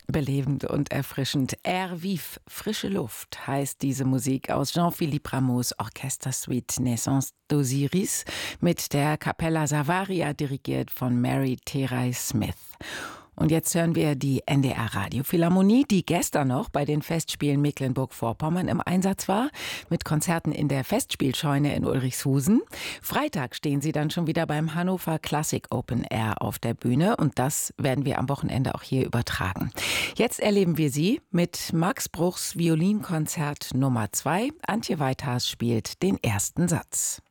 Belebend und erfrischend. Air vif, frische Luft, heißt diese Musik aus Jean-Philippe Rameaus Orchestersuite Naissance d'Osiris mit der Capella Savaria, dirigiert von Mary Therese Smith. Und jetzt hören wir die NDR Radiophilharmonie, die gestern noch bei den Festspielen Mecklenburg-Vorpommern im Einsatz war, mit Konzerten in der Festspielscheune in Ulrichshusen. Freitag stehen sie dann schon wieder beim Hannover Classic Open Air auf der Bühne und das werden wir am Wochenende auch hier übertragen. Jetzt erleben wir sie mit Max Bruchs Violinkonzert Nummer 2. Antje Weithaus spielt den ersten Satz.